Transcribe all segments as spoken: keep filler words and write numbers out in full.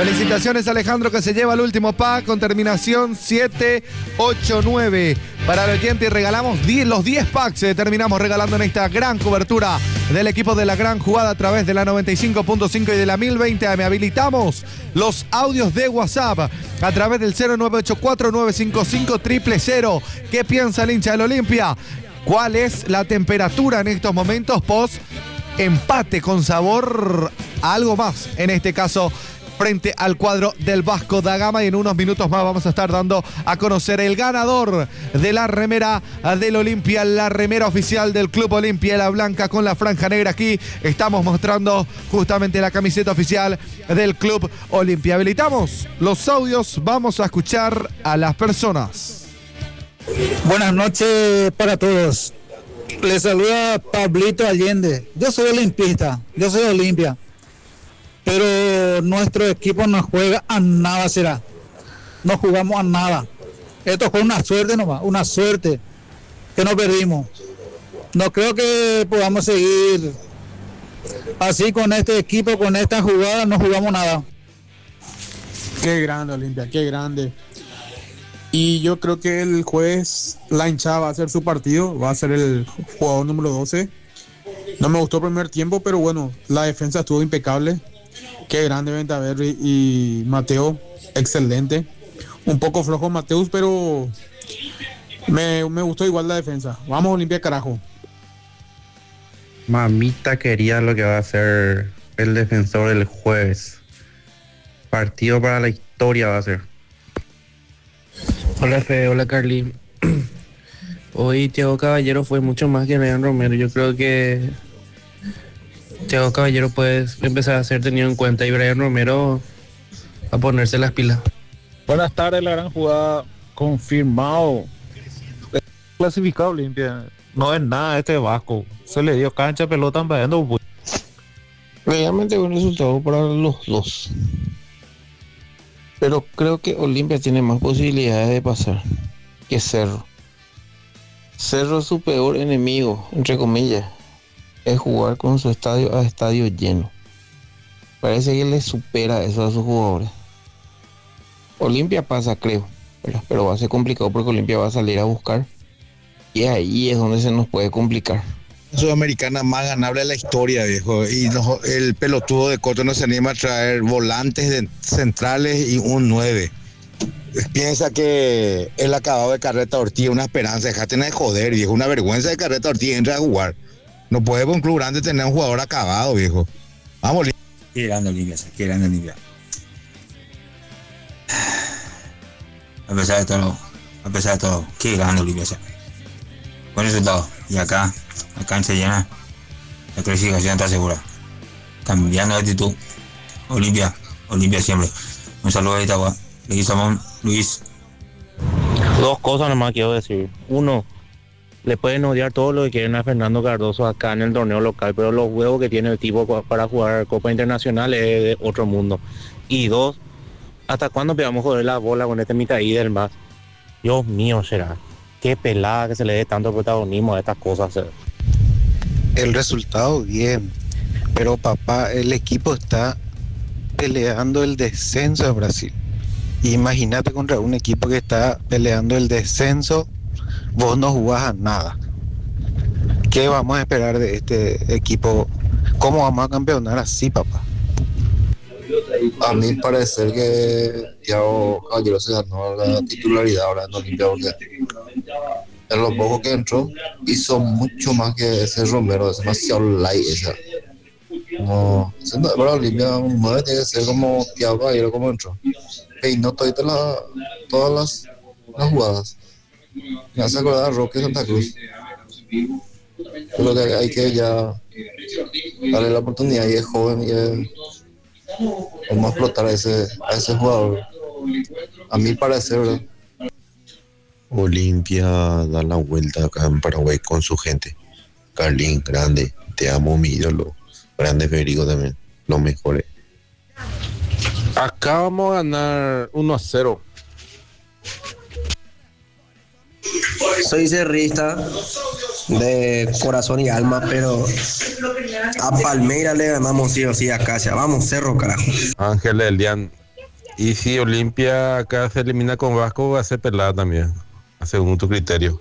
Felicitaciones a Alejandro, que se lleva el último pack con terminación siete ocho nueve. Para el oyente regalamos diez, los diez packs que terminamos regalando en esta gran cobertura del equipo de La Gran Jugada a través de la noventa y cinco punto cinco y de la mil veinte A M. Habilitamos los audios de WhatsApp a través del cero nueve ocho cuatro nueve cinco cinco cero cero cero. ¿Qué piensa el hincha del Olimpia? ¿Cuál es la temperatura en estos momentos post empate con sabor a algo más? En este caso, frente al cuadro del Vasco da Gama, y en unos minutos más vamos a estar dando a conocer el ganador de la remera del Olimpia, la remera oficial del Club Olimpia, la blanca con la franja negra. Aquí estamos mostrando justamente la camiseta oficial del Club Olimpia. Habilitamos los audios, vamos a escuchar a las personas. Buenas noches para todos. Les saluda Pablito Allende. Yo soy olimpista, yo soy Olimpia. Pero nuestro equipo no juega a nada, será. No jugamos a nada. Esto fue una suerte nomás, una suerte que nos perdimos. No creo que podamos seguir así con este equipo, con esta jugada, no jugamos nada. Qué grande Olimpia, qué grande. Y yo creo que el jueves la hinchada va a hacer su partido, va a ser el jugador número doce. No me gustó el primer tiempo, pero bueno, la defensa estuvo impecable. Qué grande Ventaverri y Mateo, excelente. Un poco flojo Mateus, pero me, me gustó igual la defensa. Vamos Olimpia, carajo. Mamita quería lo que va a hacer el defensor el jueves. Partido para la historia va a ser. Hola Fede, hola Carly. Hoy Thiago Caballero fue mucho más que Brian Romero. Yo creo que Thiago Caballero puede empezar a ser tenido en cuenta y Brian Romero a ponerse las pilas. Buenas tardes, La Gran Jugada, confirmado. Clasificado Olimpia. No es nada este Vasco. Se le dio cancha, pelota, empezando. Realmente buen resultado para los dos. Pero creo que Olimpia tiene más posibilidades de pasar que Cerro. Cerro es su peor enemigo, entre comillas, es jugar con su estadio a estadio lleno. Parece que le supera eso a sus jugadores. Olimpia pasa, creo, pero, pero va a ser complicado porque Olimpia va a salir a buscar. Y ahí es donde se nos puede complicar. Sudamericana más ganable de la historia, viejo. Y no, el pelotudo de Coto no se anima a traer volantes de centrales y un nueve. Piensa que el acabado de Carreta Ortiz es una esperanza. Dejate de joder, viejo. Una vergüenza de Carreta Ortiz entra a jugar. No puede con un club grande tener un jugador acabado, viejo. Vamos, Olimpia. Qué grande Olimpia, qué grande Olimpia. A pesar de todo, a pesar de todo, qué grande Olimpia. Buen resultado. Y acá, acá en se llena. La clasificación está segura. Cambiando de actitud. Olimpia, Olimpia siempre. Un saludo a Itagua. Luis Samón, Luis. Dos cosas nomás quiero decir. Uno, le pueden odiar todo lo que quieren a Fernando Cardoso acá en el torneo local, pero los huevos que tiene el tipo para jugar Copa Internacional es de otro mundo. Y dos, ¿hasta cuándo podamos joder la bola con este Micaí del más? Dios mío, será. Qué pelada que se le dé tanto protagonismo a estas cosas. El resultado bien, pero papá, el equipo está peleando el descenso de Brasil. Imagínate contra un equipo que está peleando el descenso, vos no jugás a nada. ¿Qué vamos a esperar de este equipo? ¿Cómo vamos a campeonar así, papá? A mí parece que Thiago Caballero se ganó la titularidad ahora en Olimpia, porque en lo poco que entró hizo mucho más que ese Romero, es demasiado light esa. Como, para Olimpia un nueve tiene que ser como Thiago Caballero como entró. Peinó todas las, todas las, las jugadas. Me hace acordar a Roque Santa Cruz. Creo que hay que ya darle la oportunidad, y es joven y es, vamos a explotar a ese, a ese jugador. A mi parecer, ¿verdad? Olimpia da la vuelta acá en Paraguay con su gente. Carlín, grande, te amo, mi ídolo. Grande Federico también, los mejores. Acá vamos a ganar uno a cero. Soy cerrista de corazón y alma, pero a Palmeiras le ganamos sí o sí a Casia. Vamos, Cerro, carajo. Ángel del Dian, Y si Olimpia acá se elimina con Vasco, va a ser pelada también, según tu criterio.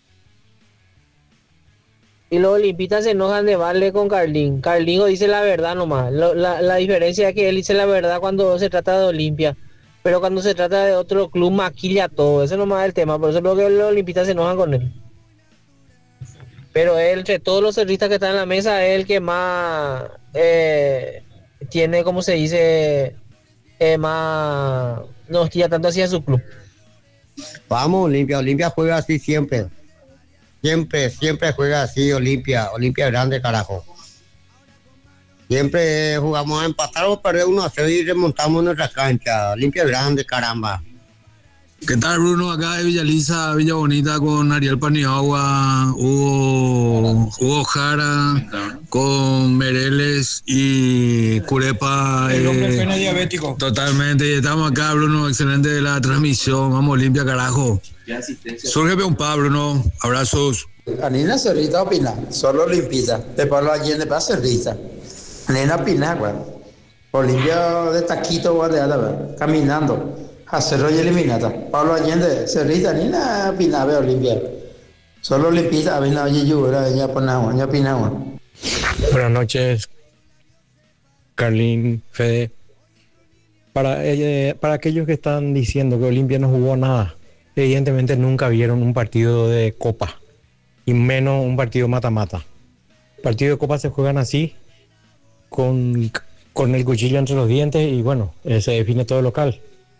Y los olimpistas se enojan de Vale con Carlín. Carlín dice la verdad nomás. Lo, la, la diferencia es que él dice la verdad cuando se trata de Olimpia. Pero cuando se trata de otro club maquilla todo. Ese nomás es el tema. Por eso creo que los olimpistas se enojan con él. Pero él, entre todos los cerristas que están en la mesa, es el que más eh, tiene, como se dice, eh, más no hostia tanto hacia su club. Vamos, Olimpia. Olimpia juega así siempre. Siempre, siempre juega así Olimpia. Olimpia grande, carajo. Siempre jugamos a empatar o perder uno a cero y remontamos nuestra cancha. Olimpia grande, caramba. ¿Qué tal, Bruno? Acá de Villaliza, Villa Bonita, con Ariel Paniagua, Hugo, Hugo Jara, con Mereles y Curepa. El hombre eh, pene diabético. Totalmente, y estamos acá, Bruno, excelente la transmisión. Vamos, Olimpia, carajo. Surge un Pablo, ¿no? Abrazos. Anina Cerrita opina, solo Olimpita. De Pablo Allende para Cerrita. Nena opina, güey. Olimpia de taquito, güey, caminando. Hacerlo y eliminata. Pablo Allende, Cerrita, Nina opina, ve Olimpia. Solo Olimpita, avena, oye, yo, ya ponamos, ya opinamos. Buenas noches, Carlín, Fede. Para, eh, para aquellos que están diciendo que Olimpia no jugó nada, evidentemente nunca vieron un partido de Copa, y menos un partido mata-mata. Partidos de Copa se juegan así, con, con el cuchillo entre los dientes, y bueno, eh, se define todo local.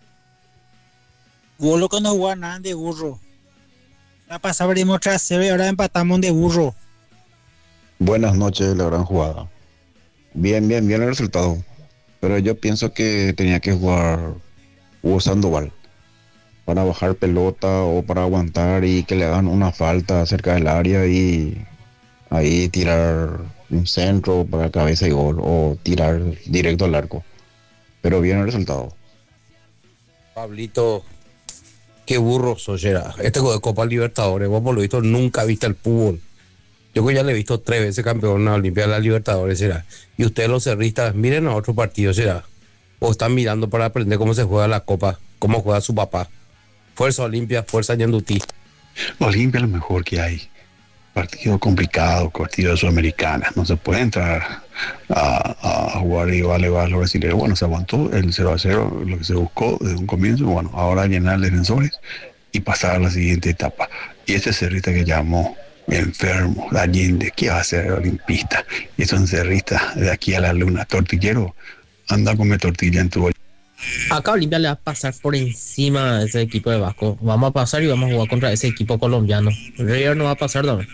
Vos lo que no jugó nada de burro. La pasada abrimos tres a cero y ahora empatamos de burro. Buenas noches, la gran jugada. Bien, bien, bien el resultado. Pero yo pienso que tenía que jugar Hugo Sandoval para bajar pelota o para aguantar y que le hagan una falta cerca del área y ahí tirar un centro para cabeza y gol o tirar directo al arco. Pero bien el resultado. Pablito, qué burro sos, era. Este juego de Copa Libertadores, vos por lo visto nunca viste el fútbol. Yo que ya le he visto tres veces campeón a Olimpia de la Libertadores, será. Y ustedes los cerristas, miren a otro partido, será. O están mirando para aprender cómo se juega la Copa, cómo juega su papá. Fuerza Olimpia, fuerza Ñandutí. Olimpia es lo mejor que hay. Partido complicado, partido de Sudamericana. No se puede entrar a, a jugar y vale, vale los brasileños. Bueno, se aguantó el cero a cero, lo que se buscó desde un comienzo. Bueno, ahora llenar defensores y pasar a la siguiente etapa. Y ese cerrista que llamó enfermo, Allende, ¿qué va a hacer olimpista? Y es un cerrista de aquí a la luna, tortillero, anda a comer tortilla en tu bolsillo. Acá Olimpia le va a pasar por encima de ese equipo de Vasco. Vamos a pasar y vamos a jugar contra ese equipo colombiano. River no va a pasar también.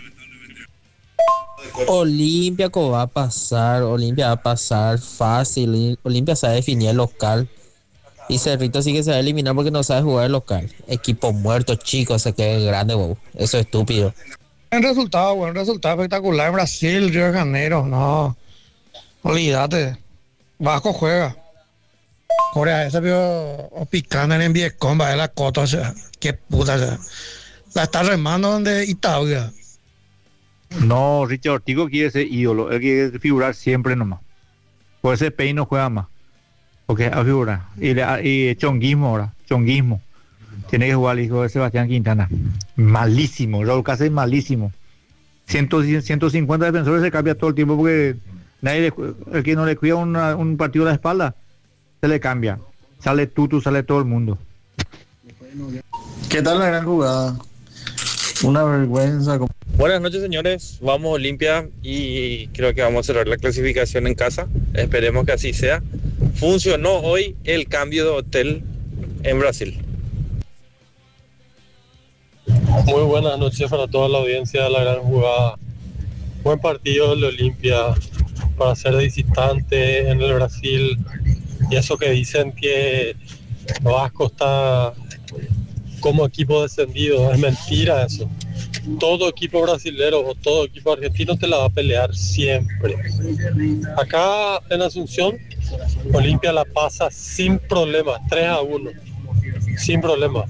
Olimpia va a pasar, Olimpia va a pasar fácil. Olimpia sabe definir el local. Y Cerrito sí que se va a eliminar porque no sabe jugar el local. Equipo muerto, chico, se queda grande, wow. Eso es estúpido. Buen resultado, buen resultado espectacular en Brasil, Río de Janeiro, no. Olvídate. Vasco juega. Corea, ese vio picando en Vietcong, va de la cota, o sea, qué puta, o sea. La está remando donde Itaúga. No, Richard Ortigo quiere ser ídolo, él quiere figurar siempre nomás. Por ese Pei no juega más. Porque a figurar. Y, le, y chonguismo ahora, chonguismo. Tiene que jugar el hijo de Sebastián Quintana. Malísimo, Raúl Cáceres malísimo. ciento cincuenta defensores se cambia todo el tiempo porque nadie le, el que no le cuida una, un partido a la espalda, se le cambia. Sale Tutu, sale todo el mundo. ¿Qué tal la gran jugada? Una vergüenza. Buenas noches, señores. Vamos Olimpia y creo que vamos a cerrar la clasificación en casa. Esperemos que así sea. Funcionó hoy el cambio de hotel en Brasil. Muy buenas noches para toda la audiencia de la gran jugada. Buen partido de Olimpia para ser de visitante en el Brasil. Y eso que dicen que Vasco está como equipo descendido, es mentira eso. Todo equipo brasilero o todo equipo argentino te la va a pelear siempre. Acá en Asunción, Olimpia la pasa sin problemas, tres a uno, sin problemas.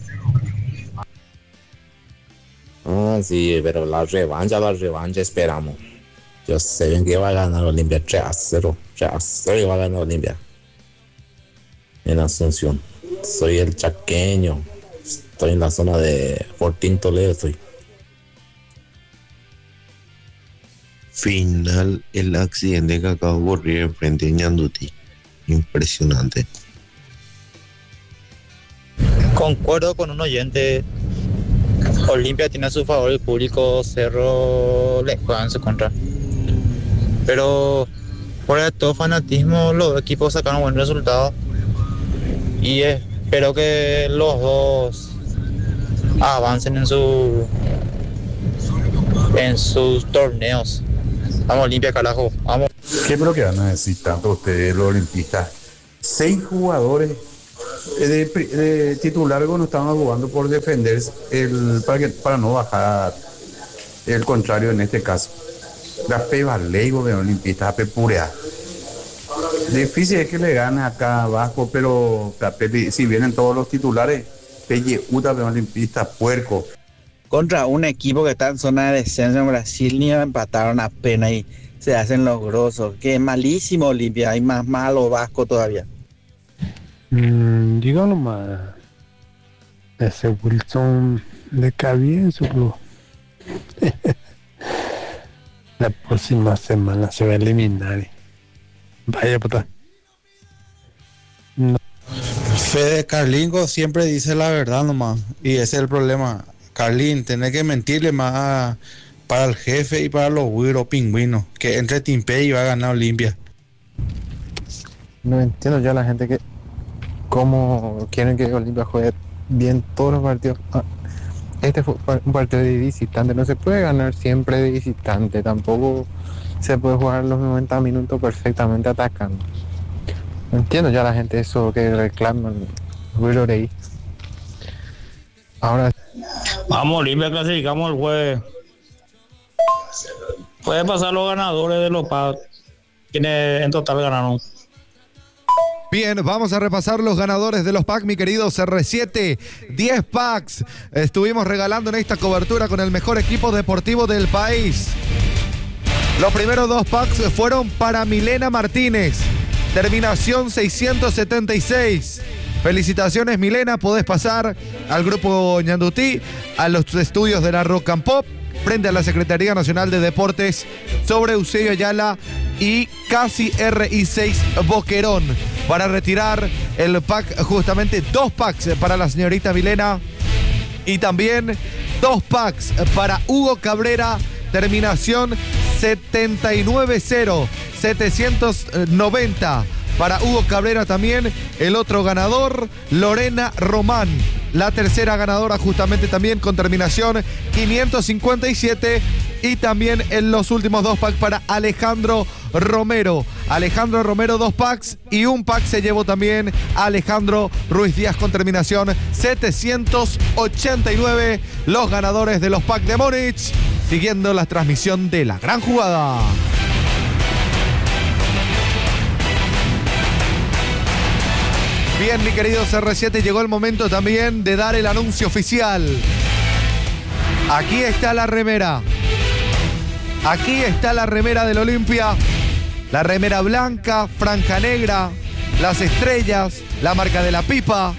Ah, sí, pero la revancha, la revancha esperamos. Yo sé bien que va a ganar Olimpia tres a cero, tres a cero y va a ganar Olimpia en Asunción. soy el chaqueño. Estoy en la zona de Fortín Toledo, estoy. Final el accidente que acaba de ocurrir enfrente de Ñanduti. Impresionante. Concuerdo con un oyente. Olimpia tiene a su favor el público, Cerro le juega en su contra. Pero fuera de todo fanatismo, los equipos sacaron buen resultado. Y espero que los dos avancen en su en sus torneos. Vamos Olimpia, carajo, vamos. ¿Qué es lo que van a decir tanto ustedes, los olimpistas? Seis jugadores de, de titular no estaban jugando por defender el, para, que, para no bajar el contrario en este caso. La peba ley, de olimpistas, a pepurea. Difícil es que le gane acá abajo, pero si vienen todos los titulares, Pelle Uta, de olimpistas, puerco. Contra un equipo que está en zona de descenso en Brasil, ni empataron apenas y se hacen los grosos. Que malísimo Olimpia, hay más malo Vasco todavía. Mm, digo nomás, ese Wilson le cabía en su club. La próxima semana se va a eliminar. Vaya puta. No. Fede Carlingo siempre dice la verdad nomás, y ese es el problema. Carlín, tenés que mentirle más a, para el jefe y para los güiros pingüinos, que entre Timpey y va a ganar Olimpia. No entiendo ya la gente que cómo quieren que Olimpia juegue bien todos los partidos. Ah, este fue un partido de visitante, no se puede ganar siempre de visitante, tampoco se puede jugar los noventa minutos perfectamente atacando. No entiendo ya la gente eso que reclaman. Ahí. Ahora vamos, Olimpia, clasificamos el jueves. Puede pasar los ganadores de los packs, quienes en total ganaron. Bien, vamos a repasar los ganadores de los packs, mi querido C R siete. diez packs estuvimos regalando en esta cobertura con el mejor equipo deportivo del país. Los primeros dos packs fueron para Milena Martínez, terminación seiscientos setenta y seis. Felicitaciones, Milena, podés pasar al grupo Ñandutí, a los estudios de la Rock and Pop, frente a la Secretaría Nacional de Deportes, sobre Eusebio Ayala y Casi R I seis Boquerón, para retirar el pack, justamente dos packs para la señorita Milena y también dos packs para Hugo Cabrera, terminación setenta y nueve cero, setecientos noventa. Para Hugo Cabrera también, el otro ganador, Lorena Román. La tercera ganadora justamente también con terminación quinientos cincuenta y siete. Y también en los últimos dos packs para Alejandro Romero. Alejandro Romero, dos packs. Y un pack se llevó también Alejandro Ruiz Díaz con terminación setecientos ochenta y nueve. Los ganadores de los packs de Múnich, siguiendo la transmisión de La Gran Jugada. Bien, mi querido C R siete, llegó el momento también de dar el anuncio oficial. Aquí está la remera. Aquí está la remera del Olimpia. La remera blanca, franja negra, las estrellas, la marca de la pipa.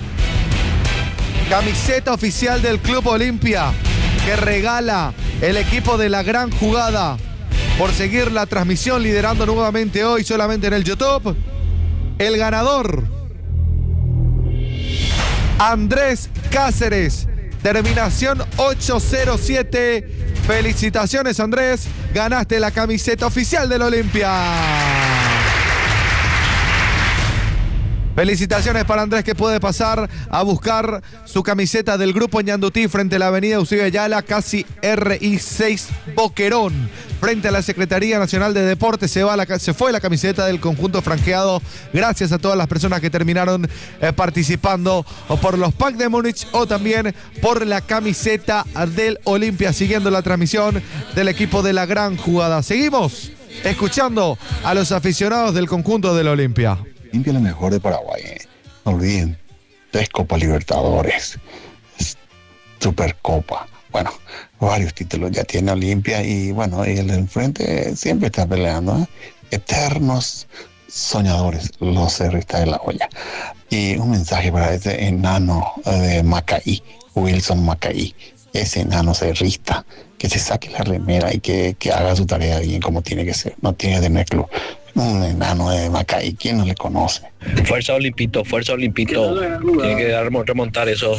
Camiseta oficial del Club Olimpia que regala el equipo de La Gran Jugada por seguir la transmisión, liderando nuevamente hoy solamente en el YouTube. El ganador, Andrés Cáceres, terminación ocho cero siete. Felicitaciones, Andrés, ganaste la camiseta oficial del Olimpia. Felicitaciones para Andrés, que puede pasar a buscar su camiseta del grupo Ñandutí frente a la avenida Eusebio Ayala, Casi R I seis Boquerón. Frente a la Secretaría Nacional de Deportes se, va la, se fue la camiseta del conjunto franjeado. Gracias a todas las personas que terminaron eh, participando o por los packs de Múnich o también por la camiseta del Olimpia, siguiendo la transmisión del equipo de La Gran Jugada. Seguimos escuchando a los aficionados del conjunto del Olimpia. Olimpia es la mejor de Paraguay, eh. No olviden, tres Copas Libertadores, Supercopa, bueno, varios títulos ya tiene Olimpia y bueno, y el del enfrente siempre está peleando, ¿eh? Eternos soñadores, los cerristas de la olla. Y un mensaje para ese enano de Macaí, Wilson Macaí, ese enano cerrista, que se saque la remera y que, que haga su tarea bien como tiene que ser. No tiene que tener club. Un enano de Macaí, ¿quién no le conoce? Fuerza Olimpito, fuerza Olimpito. Tiene que dar, remontar eso.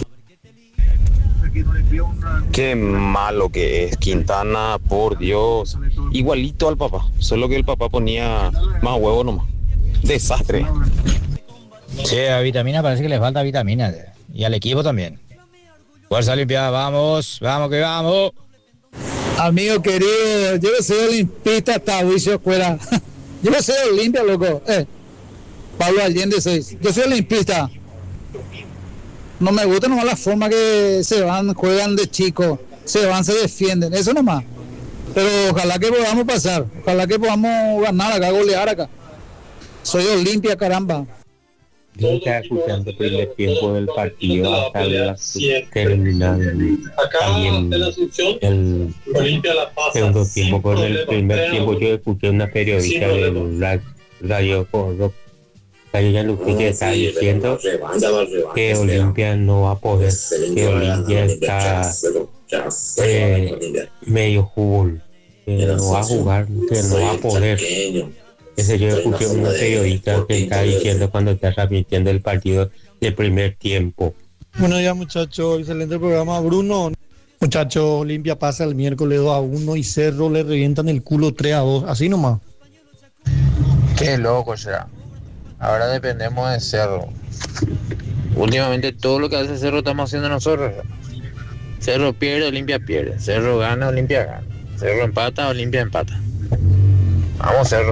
Qué malo que es Quintana, por Dios. Igualito al papá, solo que el papá ponía más huevo nomás. Desastre. Sí, a Vitamina parece que le falta vitamina. Y al equipo también. Fuerza Olimpia, vamos, vamos que vamos. Amigo querido, yo soy olimpista hasta juicio escuela. Yo soy Olimpia, loco. Eh, Pablo Allende seis. Yo soy olimpista. No me gusta nomás la forma que se van, juegan de chicos, se van, se defienden, eso nomás. Pero ojalá que podamos pasar, ojalá que podamos ganar acá, golear acá. Soy Olimpia, caramba. Yo estaba escuchando el primer tiempo del partido hasta la terminal y en el segundo tiempo. Con el primer tiempo yo escuché una periodista del radio Rock, Radio Yaluki, que está diciendo que Olimpia no va a poder, que Olimpia está eh, medio jugol, que no va a jugar, que no va a poder. Ese yo escuché una periodista que está diciendo cuando está transmitiendo el partido del primer tiempo. Buenos días, muchachos, excelente programa. Bruno, muchachos, Olimpia pasa el miércoles dos a uno y Cerro le revientan el culo tres a dos, así nomás. Qué loco será. Ahora dependemos de Cerro. Últimamente todo lo que hace Cerro estamos haciendo nosotros. Cerro pierde, Olimpia pierde. Cerro gana, Olimpia gana. Cerro empata, Olimpia empata. Vamos, Cerro.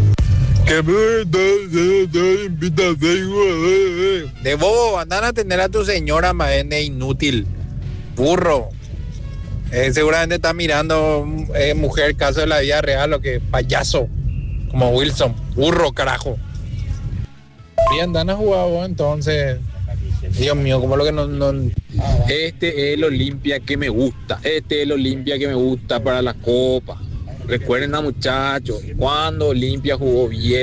De bobo, andan a atender a tu señora, maene inútil. Burro. Eh, seguramente está mirando eh, mujer, caso de la vida real, lo que payaso. Como Wilson. Burro, carajo. Bien, dan a jugar vos, entonces. Dios mío, como lo que no, no. Este es el Olimpia que me gusta. Este es el Olimpia que me gusta para la Copa. Recuerden a muchachos, cuando Olimpia jugó bien.